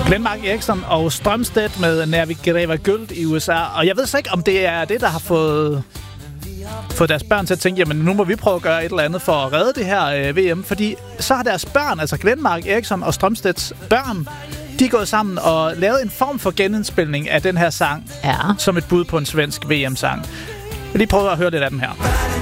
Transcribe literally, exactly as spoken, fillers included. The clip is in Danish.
Glenmark Eriksson og Strømstedt med När vi gräver guld i U S A. Og jeg ved så ikke, om det er det, der har fået, fået deres børn til at tænke, jamen nu må vi prøve at gøre et eller andet for at redde det her øh, V M. Fordi så har deres børn, altså Glenmark Eriksson og Strømstedts børn, de er gået sammen og lavet en form for genindspilning af den her sang, ja. som et bud på en svensk V M-sang. Jeg lige prøver at høre lidt af den her.